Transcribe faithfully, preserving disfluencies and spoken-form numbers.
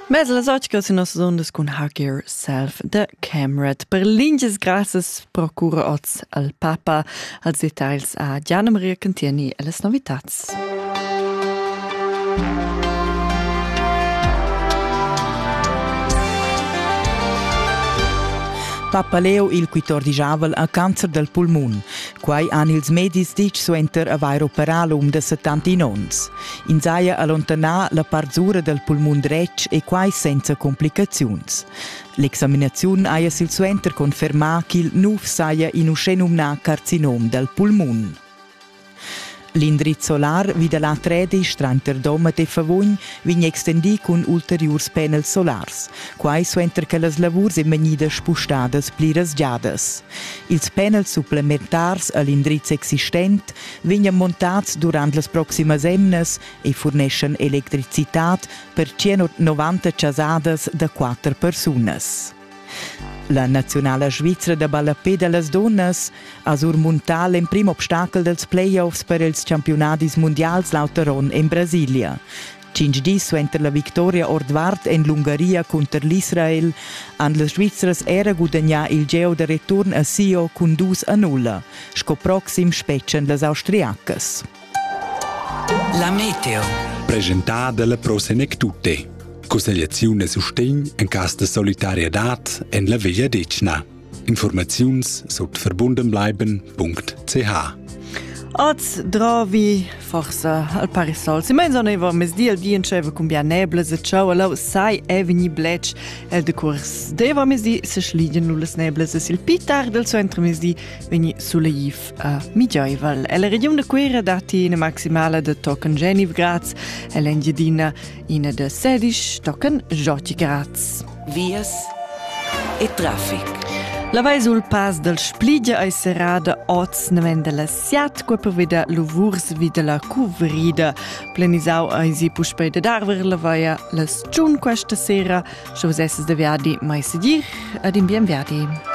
Mes las otgas in nos ondas con Hug Yourself de Camrad. Per linges grasses procura oz al Papa als details a Gianna Maria Cantieni e las novitats. Papa Leo il quattordicesimo ha cancer del pulmun. Quai han ils medis dic suenter avair operar l'um de settantinons. In saia allontanar la parzura del pulmun dretg e quai senza complicaziuns. L'examinaziun aia sil suenter confermar qu'il nuf saia in uscenumna carcinom del pulmun. L'indrizzo solar vide la tredici tranter doma de favogn vign extendi cun ulteriurs panels solars, quai suenter che las lavurs e magnidas spustadas pliras giadas. Ils panels supplementars all'indrizzo existent vignan montats durant las proximas emnas e furneschen electricitat per centonovanta chasadas da quattro persunas. La nazionale svizzera de ballapè de las donnas ha surmuntal en prim obstacle dels playoffs per ils campionadis mundials lauteron in Brasilia. Cinc dis suenter la victoria ordvart en l'Ungaria contra l'Israel, han las svizzeras era guadagnar il geo de return a Sio cun dus a nulla, sco proxim spetchen las austriacas. La meteo. Presentada la Prosenectute. Consigliazione sustegn en cas de solidarietà en la via decna. Informaziuns sot verbundenbleiben punkt c h. Oz drovi forsa al parisol. Si menzo neva mes di al di enceva con bia neblas e ciao allo sai e vini blec el de curs. Deva mes di se schligen nullas neblas e sil pitar del centro mes di vini sulle if a Midjoival. E la regione de Quera dati in maximale de token Geniv grads e l'engedina in de sedisch token Joti grads. Vias e traffic. La vai sul pas del Spligia ai serada oz neven de la siat qua per veda luvurs vida la cuvrida plenisau ai si puspei de darver la vaia las tschun questa sera, schos esses de viadi mai sedir ad in bien viadi.